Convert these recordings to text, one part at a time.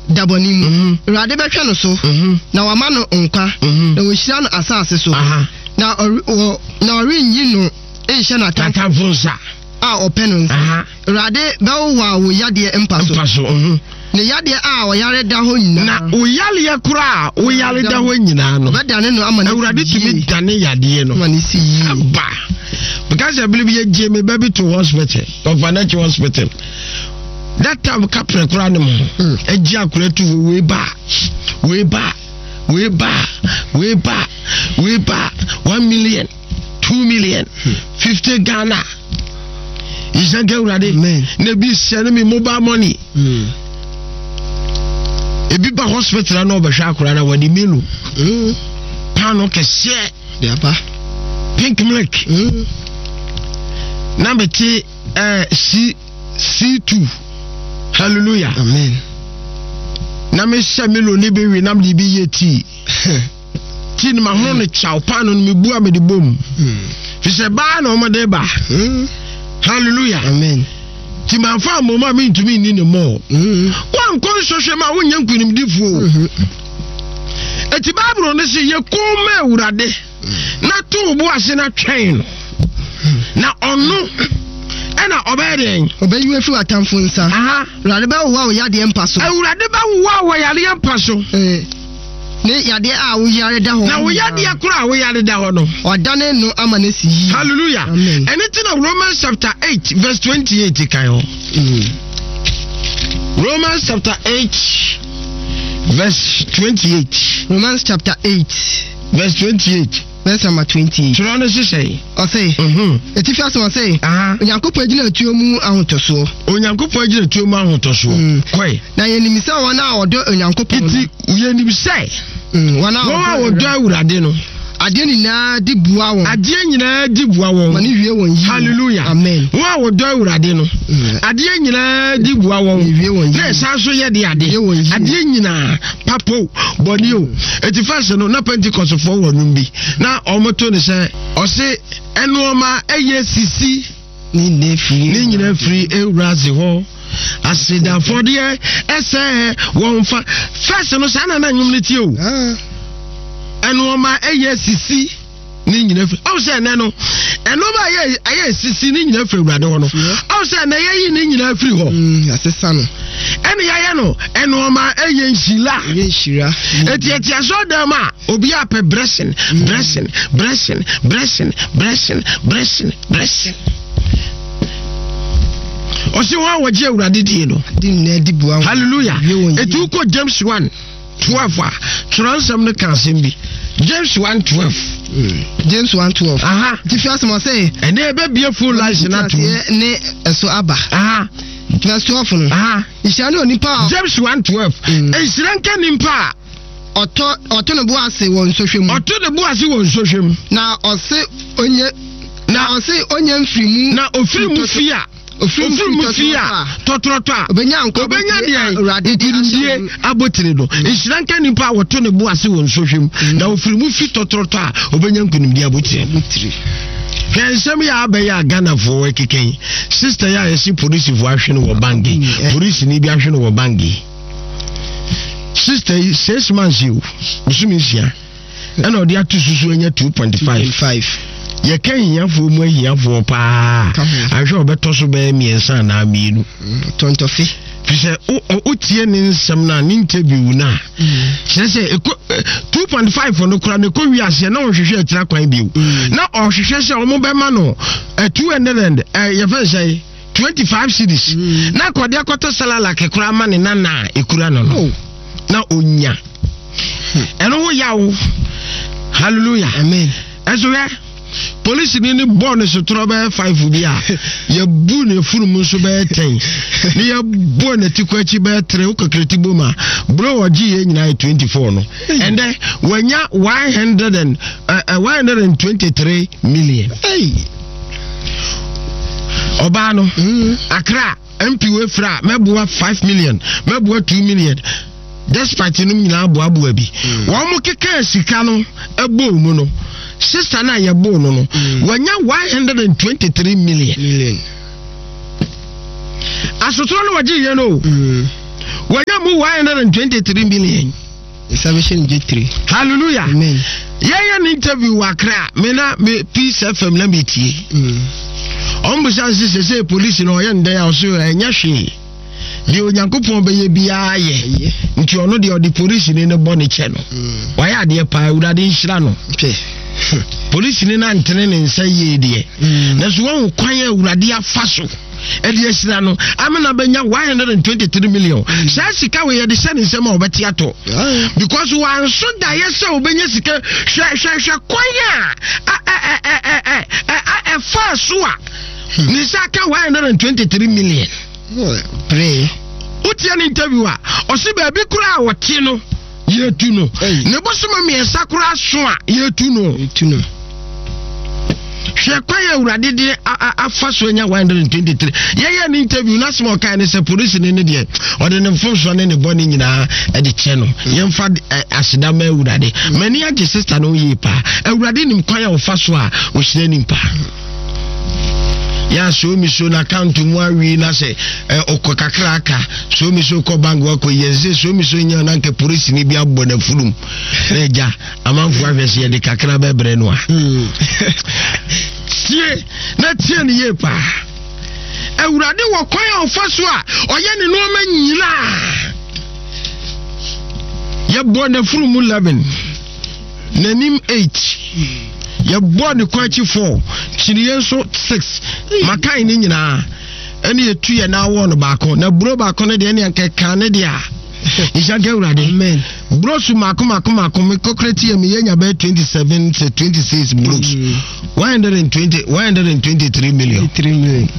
dabonimu urade betwe no so na wama no nkwa na wohyira no asase so na orinyi no ehye na tatamfonsa openons urade bawo wo yade empaso ne yade wo yare da ho nyina na wo yale ya kura wo yale da ho nyina no bedane no amane urade tumi dane yade no amane si aba because I believe you gave me baby to hospital of financial hospital that time capre kura no eji akure tu we ba 1 million 2 million 50 Ghana is get ready na bi send me mobile money ebi ba hospital na obehwa akura na wadi menu pano kese de apa pink milk number T C2 hallelujah amen na me shamelo ni be wi nam di bi yeti tin ma hono ne chaw pano no me bua me de bom fi se ba na o mo de ba hallelujah amen ti ma fa mo ma me ntumi ni ne mo wan kon sohwe ma wonya nkunim difuo eti babro ne se ye ko ma urade na to bo ase na twen na ono ena obeden obeyu efi atamfo nsa urade ba wo yade empaso urade ba wo yade empaso ne yade wo yare da ho na wo yade akura wo yare da ho no odane no amane si hallelujah anything of Romans chapter 8 verse 28 kan ho Romans chapter 8 verse 28 Romans chapter 8 verse 28 verse number 28 Turano say o say etifi aso o say onyankopon agina atuo mu ahotoso onyankopon agina atuo mu ahotoso kwai na yenimisa wona odo onyankopon ti yenimisa wona odo awurade no ade nyina di bua won mani wie won yi hallelujah amen wa odo awurade no ade nyina di bua won na sanso ye de ade nyina papo bonio etifase no na Pentecost for wonum bi na omoto ne se o se enuoma eye sisi ni nyina free ewrazi ho asida for the ese won fa first no sana na nyum ne tie o enuoma eye sisi ni nyina free o se na no enuoma eye sisi ni nyina free urade ho no o se na ye ni nyina free ho asesa no ene ya no enuoma eye nhira eti aso dem a obi ape blessing o si wa waje urade die no hallelujah etu ko James 1:12 transam ne kansem bi James 1:12 James 1:12 ti fi asemo say ene ebe bia full life na to ne eso aba verse 12 no ishani onipa James 1:12 esiranka nimpa oto no bo ase won sohwem na ose onye mfirimu na ofirimu fia totroto obenya de urade abotire do esiranka nimpa woto ne bo ase won sohwem na ofirimu fi totroto a obenya nkunim de abotire Kensem ya abeya Ghana for keken sister ya yesi police vo ahwe no wo bangi police ni bi ahwe no wo bangi sister 6 months you musumisia ena odi atususu enya 2.5 ye kan yafo mu ahiyafo pa ahwe obeto be miensa na mienu tontofi fise o tie ni nsem na ni interview na se 2.5 no kura ne ko wi ase na o hwehwe atira kwan biu na o hwehwe se o mo be ma no 200 ye fa say 25 cedis na kode akoto salala ke kura ma ne na ekura no na onya eno wo yawo hallelujah amen eso ya police ni bonus so be 5 bia ye bu ne furum so be 10 ni ye bu ne tikwachi be 3 ukokreti boma bro oji ye nyina 24 no and then wanya 123 million oba no Accra MP we fra meboa 5 million meboa 2 million despite no nyina aboa bi wo mo keka sika no ebo mu no sister na ye bo no wanya 123 million asotro no waji ye no Wanya mu 123 million. Salvation J3. Hallelujah. Amen. An interview wakra me Peace FM lamiti. Ombusan say police no yen dey also enya hwe. The Onyankopon beye bia ye. Nti ono de police ni ne bone che no. Why ade pa urade nhira no. Police ni na ntene ne nsa ye de. Na so won kwan urade afaso. Ediesira no amena benya 123 million. Sa sika we ye de se nsema obeti ato. Because one so da yese obenya sika hwe kwanya fa so a ni saka 123 million. Pray. Uti an interviewer osi ba bi kura wote no yetu no. Ne bosoma me sakura so a yetu no. Shekwaya urade de afaso nya 123. Ye an interview na small kind say police ni de o de ne mfomso ne boni nyina e de che no. Yemfa asida ma urade. Mani age sister no yi pa. Urade nim kwaya ofaso a o hire nim pa. Ya so mi so na account mu awi na se okokakraka so mi so ko bank wa ko yense so mi so nya na nke police ni bi abbo na fulum reja amanfo ahwese ye de kakra bebre no a tie na tie ni ye pa Ewurade wo kwan ofaso a oye ne no ma nyina ye bo na fulum 11 nanim 8 ya born kwachi 4 chiriye so 6 makai ni nyina eni etu ye na wo no baako na bro baako ne de eni anka ne de a ishaga urade amen bro su mako me kokreti ye me yenya ba 27 to 26 bros 123 million 3 million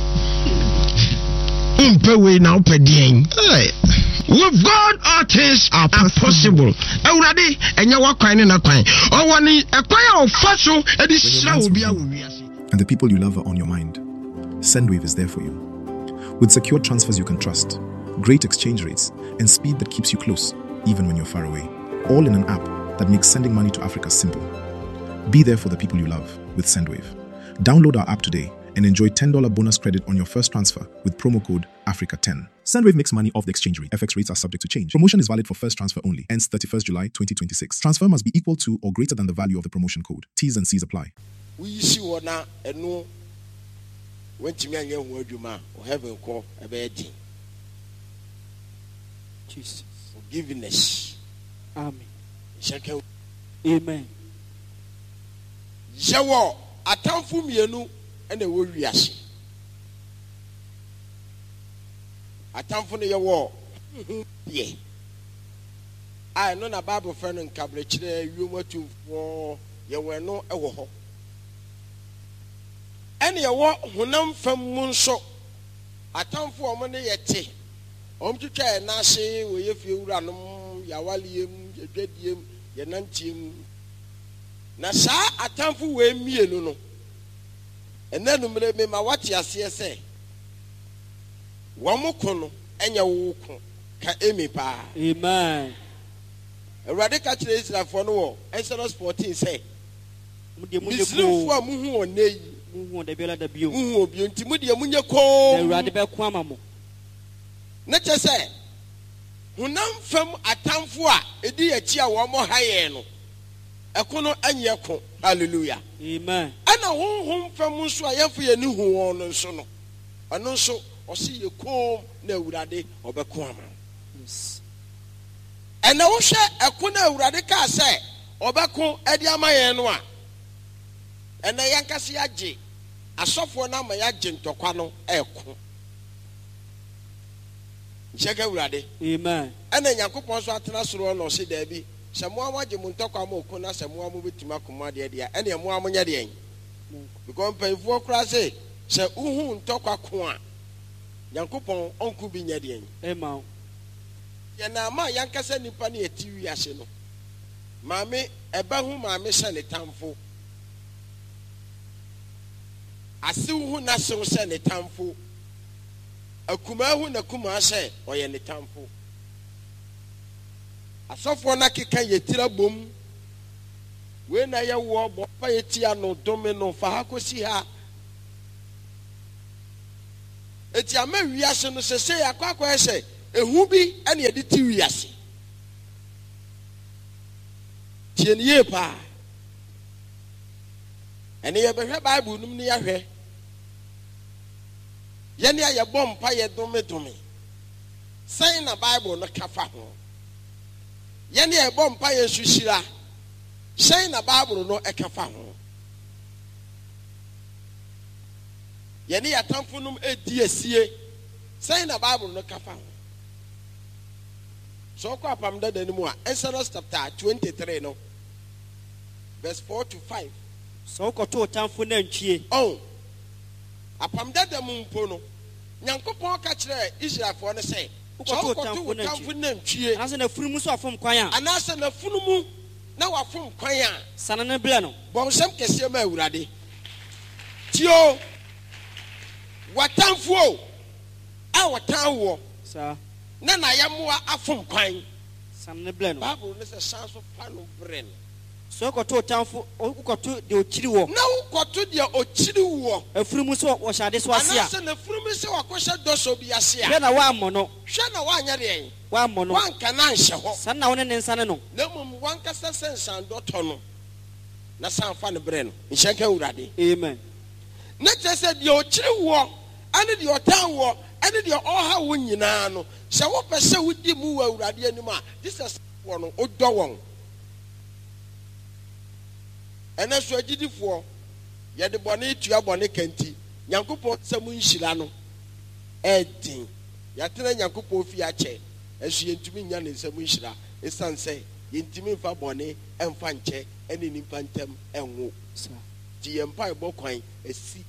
umpe na opedien with God all things are possible. Ewurade enya wakwan na kwan. Owani ekwan ofaso edi sira obi awiase. And the people you love are on your mind. Sendwave is there for you. With secure transfers you can trust, great exchange rates, and speed that keeps you close, even when you're far away. All in an app that makes sending money to Africa simple. Be there for the people you love with Sendwave. Download our app today and enjoy $10 bonus credit on your first transfer with promo code Africa10. Sendwave makes money off the exchange rate. FX rates are subject to change. Promotion is valid for first transfer only. Ends 31st July 2026. Transfer must be equal to or greater than the value of the promotion code. T's and C's apply. We see one and no when to me and you word you man or heaven call a bad thing. Jesus. Forgiveness. Amen. Amen. Jawo atamfu mienu ene wo wiase. Atamfu ne yewo ye. I know na Bible friend nkabre kire wiomatu yewo no ewo ho. Ene yewo honam fam mu nso atamfu o mo ne yete. Omtwitwa na ase wo ye fie wuranom yawaliem yedwadiem yenantiem. Na sa atamfu we mienu no enanu mre me ma wati ase se wamoko no enya wo ko ka emi pa amen Ewurade ka kire Israelfo no wo Exodus 14 say Misrifo a muhu oneyi muhu da biela da bio muhu obi nti mu de munye ko Ewurade be ko amamo na chese hunam fam atamfu a edi achi a wo mo haye no ekono anye ko hallelujah amen ana honhom fam nso ayefo ye ni hu won no nso no ano nso o se ye kom na Ewurade obeko ama yes ena wo hwe ekona Ewurade ka se obeko edi ama ye no a ena yankase age asofo na ama yage ntokwa no eko ncheke Ewurade amen ena Yakobon so atena soro no se da bi Samu amaje muntokwa mo na samu amu betima koma de de ene mu amunya de en because payfo kra se uhu ntokwa ko a Yakobon onku bi nya de en ema ye na ma yankasa nipa na etiwi ase no maame eba hu maame se ne tamfo ase hu na se se ne tamfo akuma hu na kuma se oye ne tamfo asofo na keka yetira bom we na ye wo bo pa yetia no dome no fa ha kosi ha eti ama wiase no se akwa ese ehubi ene yedi ti wiase tienie pa ene ye behwe Bible num ne yahwe ye ne ye bom pa ye dome sai na Bible no kafa ho ye ne ye bom pa ye sushira sai na Bible no ekafa ho ye ne ye tamfo num edi asie sai na Bible no kafa ho so kwa pam da mu a Exodus chapter 23 no verse 4 to 5 so ko to tamfo na ntwie oh apam da mu mpo no Nyankopɔn ka kyerɛ Israelfo no sɛ so ko to tamfo na ntwie anase na funumu so afom kwan a anase na funumu na wafom kwan a sana ne ble no bɔnsɛm kɛseɛ ma awurade tio watamfo a watanwo sa na yamoa afom kwan sana ne ble no Bible ne sɛ san so fa no bren so ko to tamfo ko to de okiri wo na ko to de okiri wo afunumu so wo hyade so ase a anase na funumu se wakɔhyɛ dɔso bi ase a hwɛ na wa amɔ no hwɛ na wa anya de wa amɔ no wanka na nhyɛ hɔ sana wo ne nsane no na mmom wankasa sɛ nsan dɔtɔ no na san fa no bren no nhyɛ ka awurade amen na kyerɛ sɛ deɛ okiri wo ane deɛ ɔtan wo ane deɛ ɔha wo nyinaa no sɛ wopɛ sɛ wodi mu wɔ awurade anim a Jesus wɔ no ɔdɔ wɔn ɛna so agidifoɔ yɛde bɔne tua bɔne kanti Nyankopɔn sɛ mu nhyira no ɛden yɛatena Nyankopɔn fi akyɛ ɛso yɛntumi nya ne nsɛm nhyira ɛsiane sɛ yɛntumi mfa bɔne ɛmfa nkyɛ ɛne nipa ntam ɛnwo nti yɛmpa ɛbɔ kwan asi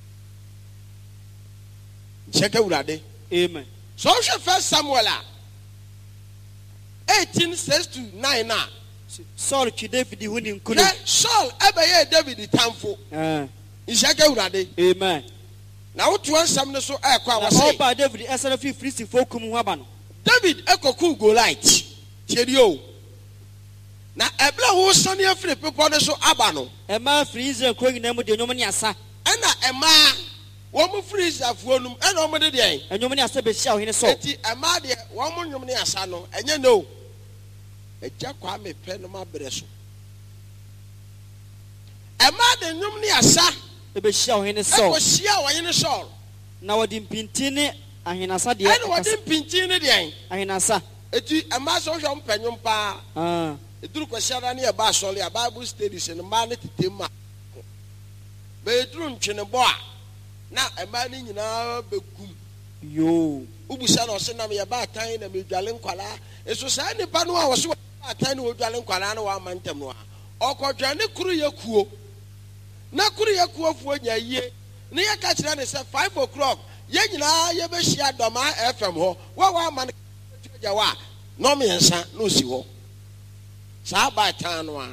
nhyɛ ka awurade amen so wohwɛ 1 Samuel a 18:6-9 a Saul twi David hu ni nkunu na Saul ɛbɛyɛ David tamfo nhyɛ ka awurade amen na woto nsɛm no so ɛkɔ a na wɔsɛ ɔba David ɛsɛ fi Filistifo kum ho aba no David ɛkɔku Goliath tiɛdi o na ɛbla wo sane afiri pepɔ no so aba no ɛma firi Israel kuro nyinaa mu de nnwom ne asa ɛna ɛmaa wɔn mu firi Israelfoɔ nom ɛna wɔn de deɛ nnwom ne asa bɛhyia ɔhene Saul eti ɛmaa deɛ wɔn mu nnwom ne asa no ɛnyɛ no ɛgya Kwame pɛ no ma brɛ so ɛmaa de nnwom ne asa bɛhyia ɔhene Saul ɛkɔhyia ɔhene Saul na wɔde mpintin ne ahenasa deɛ ɛna wɔde mpintin ne deɛ ahenasa eti ɛmaa sɛ ɔhwɛ mpanyom paa eduru kwasiada ne yɛ ba asɔre a Bible studies no mmaa ne tete ma bɛduru ntwene bɔ a na ɛmaa ne nyinaa bɛgum yo ubusa na ɔsɛ nam yɛ ba atan na medwale nkwalaa eso saa nipa no a wɔso ba atan ne wɔdwale nkwalaa no wɔama ntam no a ɔkɔdwa ne kuru yɛ kuo na kuru yɛ kuo fuo nya yie ne yɛ ka kyerɛ ne sɛ 5 o'clock yɛ nyinaa yɛbɛhyia Dɔma FM hɔ wɔwɔ ama no gya wa nɔm yɛnsa na osi hɔ saa ba atan no a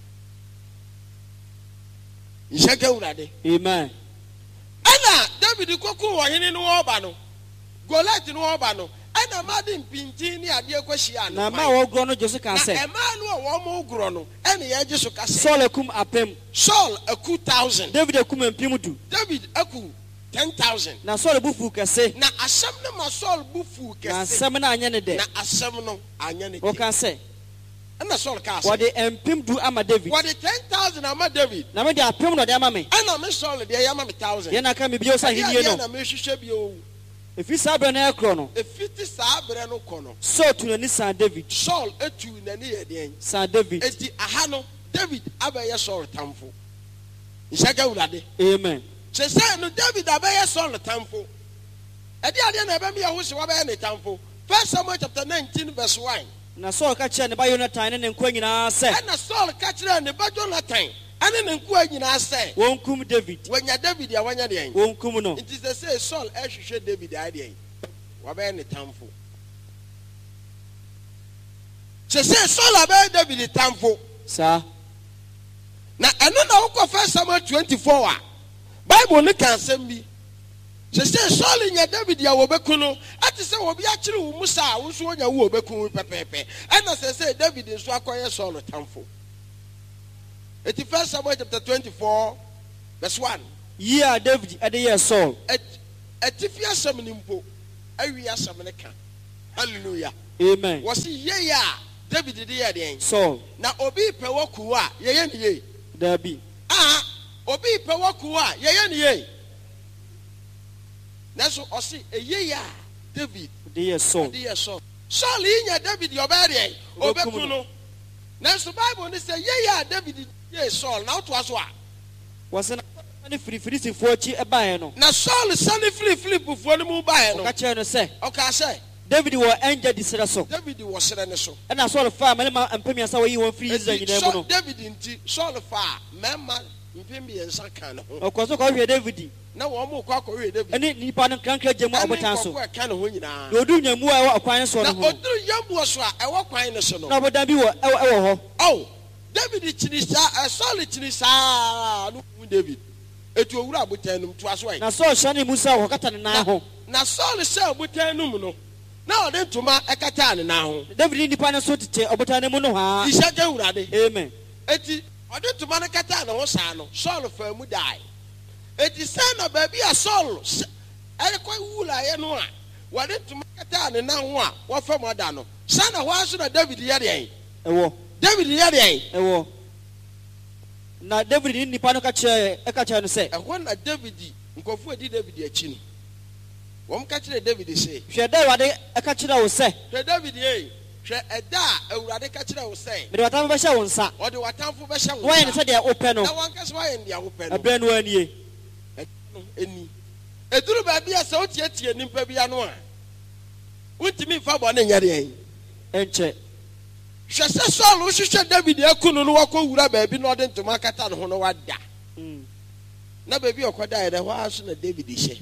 nhyɛ ka awurade amen ɛna David kɔku ɔhene no wɔba no Goliath no wɔba no ɛna ma de mpintin ne adeɛ kɔhyia no na ma wɔgorɔ no gye so ka sɛ na ɛmaa no a wɔn mo gorɔ no ɛna yɛgye so ka sɛ Saul akum apem Saul aku 1,000 David akum mpem du David aku 10,000 na Saul bufu kɛse na asɛm no ma Saul bufu na kɛse asɛm no anyɛ ne dɛ na asɛm no anyɛ ne wɔka sɛ ɛna Saul ka sɛ wɔde mpem du ama David wɔde 10,000 ama David na mede apem na ɔde ama me ɛna me Saul deɛ yɛama me 1,000 yɛn aka me bio sɛ ahennie no na mehwehwɛ bio ɛfiri saa berɛ no ɛkorɔ no ɛfiti saa berɛ no kɔ no Saul tu n'ani saa David Saul etu n'ani yɛ deɛn saa David eti aha no David abɛyɛ Saul tamfo nhyɛ ka awurade amen sɛ no David abɛyɛ Saul tamfo ɛde adeɛ na ɛbɛmi yɛ ho sɛ wabɛyɛ ne tamfo 1 Samuel chapter 19 verse 1 na Saul ka kyerɛ ne ba Yonatan ne ne nkoa nyinaa sɛ ɛna Saul ka kyerɛ ne ba Jonathan ɛne ne nkoa nyinaa sɛ wɔnkum David wɔnya David a wɔnya deɛn wɔnkum no nti sɛ Saul ɛhwehwɛ David ayɛ deɛn wabɛyɛ ne tamfo sɛ Saul abɛyɛ David tamfo saa na ɛno na wokɔ 1 Samuel 24 a Bible ne ka asɛm bi sɛ Saul nya David a wɔbɛku no ate sɛ wɔbi akyere wo musa a wo nso wonya wo wɔbɛku pɛpɛɛpɛ ɛna sɛ David nso akɔyɛ Saul tamfo eti 1 Samuel chapter 24 verse 1 yi a David ɛde yɛ Saul atifi asɛm ne mpo awi asɛm ne ka Hallelujah. Amen. Was he ye ya? David did ye So now obi pewakua ye. there be. Obi pewakua ye. That's what I see. A ye ya David. Dear so. Dear so. Surely in David your body. Obekuno. Now the Bible they say ye ya David ye Saul. Now to us what? Wasn't any free for a buy no. Now Saul is suddenly flip before the move by no. Catch you say. Okay, I say. David will enter this so. David was saying so. And I saw the farm and Pemia saw you were free. David in saw the far, Mamma, Pimbi and Sakan. Of course, David. No one more cock or David. And it Nippon and Crank Jam over Tanso. Kind of winning. You're doing a more acquaintance on young was I walk by in the son. No, but that be oh, David is a solid David. It will rub with them to us. Now, so Shani Musa or Katan now. Now, Saul is so with them. Now, then to my Ekatan now. David independent so to take Obatanemono. He said, Amen. It I did to Manakatan or Sano. Saul of firm would die. It is son of baby a soul. I quite wool I know. What did to Manakatan and now what from Madano? Son of was David Yadi. David Yadi. Now, David independent catcher say. And when a David, Nkofu did David Yachin. One catcher David say. She had a catcher will say. David Ye. A da, a radical will say. But what I'm showing, sir. Or the Watan for Basham. Why said they are open? No one can why in the open. A brand 1 year. Any. A true baby as out yet in Pabianoa. What to me for one in Yadi? And check. She says, so, she said, David, I couldn't walk over baby, not into Makatan, who know what that. Now, baby, or quite died, I was in a David issue.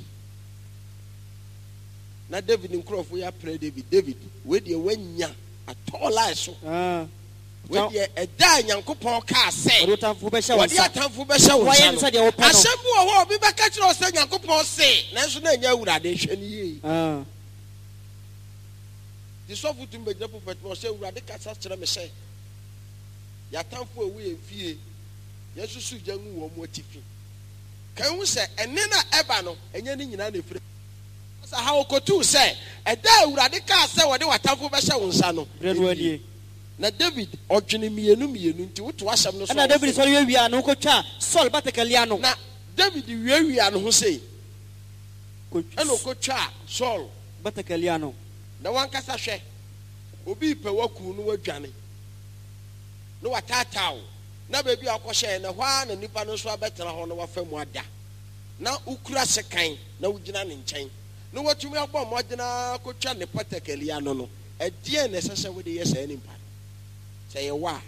Now, David in Croft, we are play David, with your when ya. A tall lies. When a dying young couple car say, what you are time for Besha? Why answer the open? I said, well, be back at your saying, young couple say, National Yadation ye. The soft to make the puppet was say, Radical Sastra me say, ya time for a way of fear. Yes, you should young more tiffy. Can we say, and Nena Ebano, and Yanni in any free? How could you say? A day Radical say what they were time for Besha on Sano. Na David ojini mienu nti woto asem no so na David so we anu ko twa Saul batakaliano na David we anu ho sei eno ko twa Saul batakaliano na wankasa hwe obi pe waku no wadwane no watatao na ba bi akɔhye na hwa na nipa no so abetena ho no wafamu ada na ukura sekan na wugina ne nkyɛn no watumi abɔ modena ko twa ne batakaliano no ɛdeɛ na sese we de yɛ nipa say wa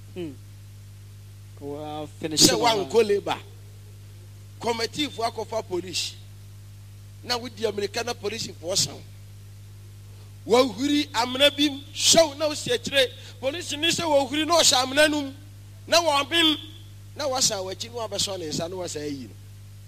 finish say one go labor committee for akofa police na with the American police force wo huri amna bim show na o se kire police ni say wo huri no sha amna num na wo bim na wasa wachi no abeso ne nsa no wasa yi no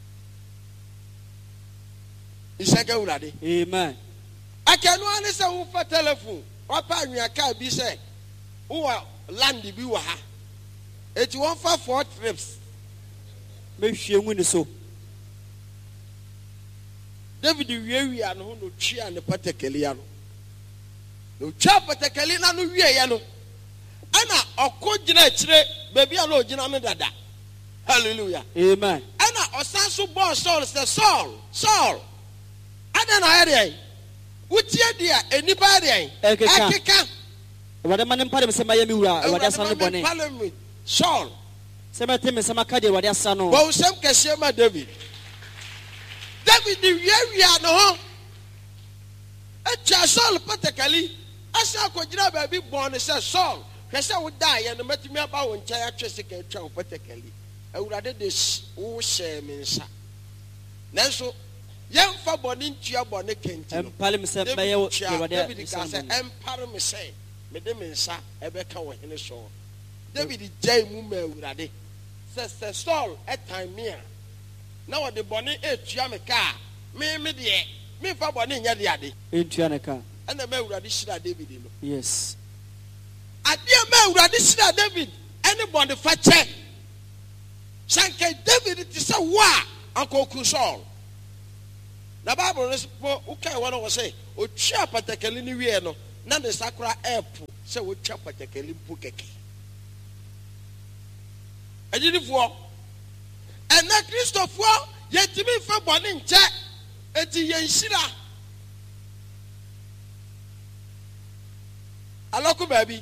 isaka urade amen akanu ani say wo fa telephone wa pa anwa ka bi say who land bi wa ha it won for 4 trips me hwe mu ni so David wie an ho no twa ne patakali ya no twa patakali na no wie ya no ana okogina kire baby a no ogina no dada hallelujah amen ana osan so bo Saul say Saul ada na area wutie dia enipa area ekeka wade manem pare me sema yemi wura wade asano bone Saul sema teme sema kade wade asano bo sem kese ma David di wiawia no ho echa Saul patakali asa akogina ba bi bon se Saul hwese wo dai ye no matimi aba wo ncha atwese ka atwa patakali awurade de wo hye me nsa nanso yemfa bone ntua bone kenti no empale me se ba ye wade David ka se empare me se me de me nsa ebeka wo hene so David jai mu ma awurade se Saul etan me a na wo de bone etua me ka me de me fa bone nya de ade etua ne ka ana ma awurade shira David no yes ade ma awurade shira David any bone fa che sanke David ti se wa akoku Saul na Bible no po ukai one was say o twa patakali ni wie no na ne sakura airpo say o twa patakali mpo keke ajidifo ena Christopher yetimi fa bone nche eti yenshira aloku baby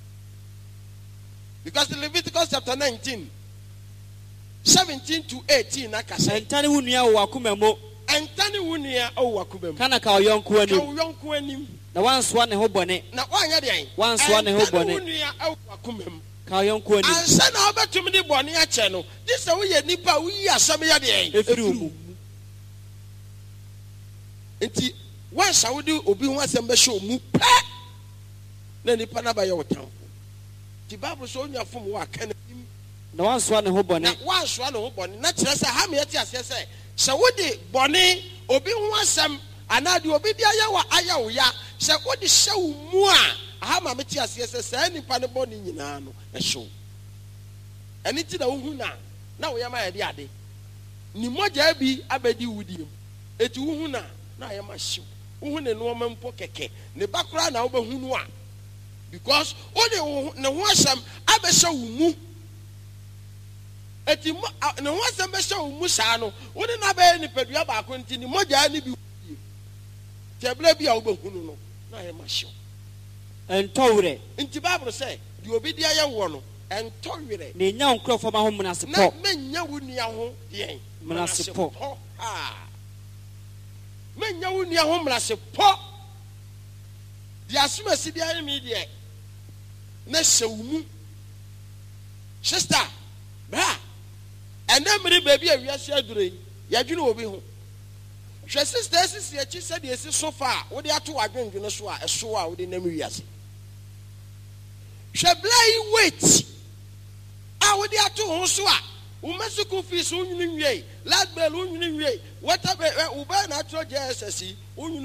because Leviticus chapter 19 17 to 18 akasa entani wunia wo akuma mo entani wunia o wakuma mo kana ka oyonko anim na wansoa ne ho bone na wanya de an wansoa ne ho bone wunia o wakuma mo ka oyonko anim ansa na obetum ni bone a che no this we ye nipa wi asam ya de an efiri mu enti wansa wo de obi ho asam be hye omu pa na nipa na ba ye wotan the Bible so nya fom wa kana na wansoa ne ho bone na wansoa ne ho bone na kire se ha me yati ase se wo de bone obi ho asam ana de obi de ayawo ya se wo de hye wo mu a ha ma me ti ase se nipa ne bone nyina no ehwo eni ti na wo hu na wo ya ma ye de ade ni moja bi abedi wudiem eti wo hu na ye ma hye wo hu ne no ma mpo keke ne bakura na wo be hu no a because only ne ho asam abehye wo mu eti ne ho asam behye wo mu saa no woni na be ni padua ba ko nti ni moja ni bi tebla bi a wo be hu no na ye ma hye entowre nti Bible say di obi dia ye wo no entowre ne nya nkrofo ma ho munasepo na menya wo nia ho de munasepo menya wo nia ho munasepo di asuma si dia mi de na hye sister bra ena miri baby awiase adure ya dwene obi ho hwe sister sisi echi se de esi sofa wo de ato wadwendwene so a eso a wo de nam wiase hwe blai wait a wo de ato ho so a wo masuku fees wo nwini nwie lad bell wo nwini nwie whatever wo ba na atro JSS wo